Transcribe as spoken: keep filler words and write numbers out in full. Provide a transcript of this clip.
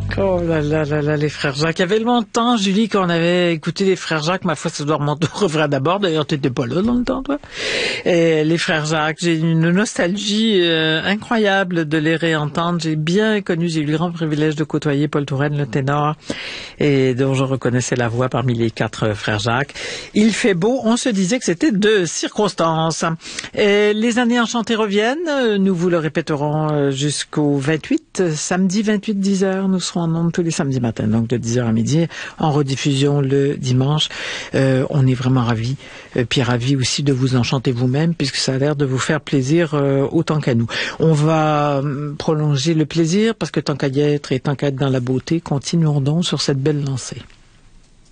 Oh là là là là, les frères Jacques. Il y avait longtemps, Julie, qu'on avait écouté les frères Jacques. Ma foi, ça doit remonter au refrain d'abord. D'ailleurs, t'étais pas là dans le temps, toi. Et les frères Jacques, j'ai une nostalgie euh, incroyable de les réentendre. J'ai bien connu, j'ai eu le grand privilège de côtoyer Paul Touraine, le ténor, et dont je reconnaissais la voix parmi les quatre frères Jacques. Il fait beau. On se disait que c'était de circonstance. Et les années enchantées reviennent. Nous vous le répéterons jusqu'au vingt-huit, samedi vingt-huit, dix heures. Nous serons en ondes tous les samedis matins, donc de dix heures à midi, en rediffusion le dimanche. Euh, on est vraiment ravis, euh, puis ravis aussi de vous enchanter vous-même, puisque ça a l'air de vous faire plaisir euh, autant qu'à nous. On va euh, prolonger le plaisir, parce que tant qu'à y être et tant qu'à être dans la beauté, continuons donc sur cette belle lancée.